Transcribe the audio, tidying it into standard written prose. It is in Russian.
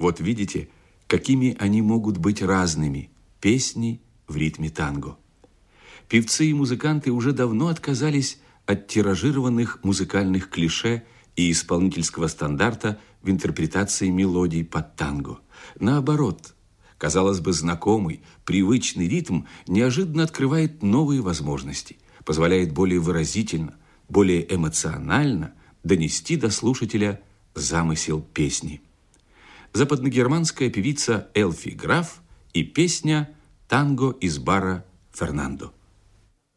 Вот видите, какими они могут быть разными, песни в ритме танго. Певцы и музыканты уже давно отказались от тиражированных музыкальных клише и исполнительского стандарта в интерпретации мелодий под танго. Наоборот, казалось бы, знакомый, привычный ритм неожиданно открывает новые возможности, позволяет более выразительно, более эмоционально донести до слушателя замысел песни. Западногерманская певица Эльфи Граф и песня «Танго из бара Фернандо».